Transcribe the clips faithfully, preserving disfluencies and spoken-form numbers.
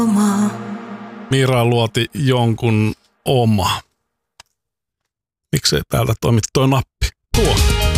Mira luoti jonkun oma. Miksei täältä toimi toi nappi? Tuo.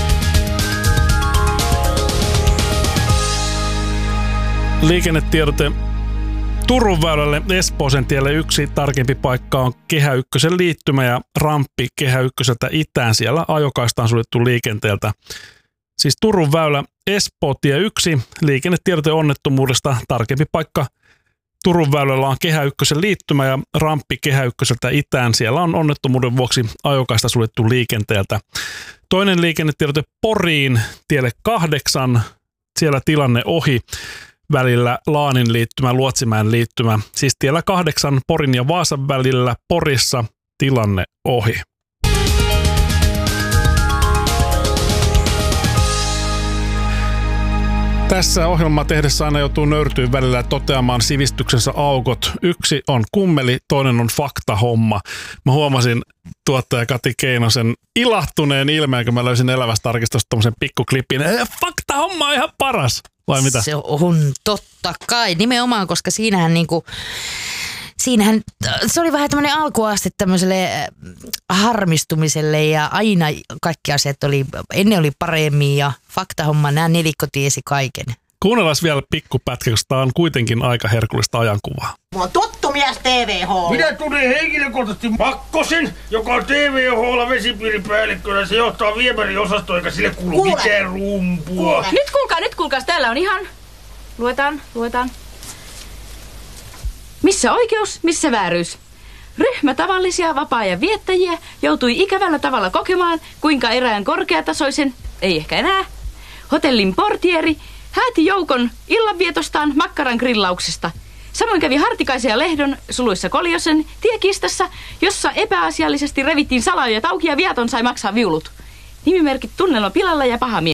Liikennetiedote. Turun väylälle Espooseen tielle yksi tarkempi paikka on Kehä Ykkösen liittymä ja ramppi Kehä Ykköseltä itään. Siellä ajokaista on suljettu liikenteeltä. Siis Turun väylä Espoo tie yksi, liikennetiedote onnettomuudesta, tarkempi paikka. Turun väylällä on Kehä Ykkösen liittymä ja ramppi Kehä Ykköseltä itään. Siellä on onnettomuuden vuoksi ajokaista suljettu liikenteeltä. Toinen liikennetiedote Poriin tielle kahdeksan, siellä tilanne ohi. Välillä Laanin liittymä, Luotsimäen liittymä. Siis tiellä kahdeksan Porin ja Vaasan välillä Porissa tilanne ohi. Tässä ohjelmaa tehdessä aina joutuu nöyrtyyn välillä toteamaan sivistyksensä aukot. Yksi on kummeli, toinen on faktahomma. Mä huomasin tuottaja Kati Keinosen ilahtuneen ilmeen, kun mä löysin elävästä arkistosta tommosen pikkuklipin. Faktahomma on ihan paras. Vai mitä? Se on totta kai, nimenomaan, koska siinähän niinku, siinähän, se oli vähän tämmöinen alkuaste tämmöiselle harmistumiselle ja aina kaikki asiat oli, ennen oli paremmin ja faktahomma, nämä nelikko tiesi kaiken. Kuunnellaan vielä pikkupätkä, koska tämä on kuitenkin aika herkullista ajankuvaa. Mulla on tuttu mies T V H. Minä tunnen henkilökohtaisesti Makkosen, joka on T V H:lla vesipiiripäällikkönä. Se johtaa viemäriosastoa, eikä sille kuulu Kuule. mitään rumpua. Kuule. Nyt kuulkaa, nyt kuulkaa. Täällä on ihan... Luetaan, luetaan. Missä oikeus, missä vääryys? Ryhmä tavallisia vapaa-ajan viettäjiä joutui ikävällä tavalla kokemaan, kuinka erään korkeatasoisen, ei ehkä enää, hotellin portieri hääti joukon illanvietostaan makkaran grillauksesta. Samoin kävi Hartikaisen ja Lehdon suluissa Koljosen tiekistassa, jossa epäasiallisesti revittiin salaojat auki ja viaton sai maksaa viulut. Nimimerkit tunnelma pilalla ja paha mieli.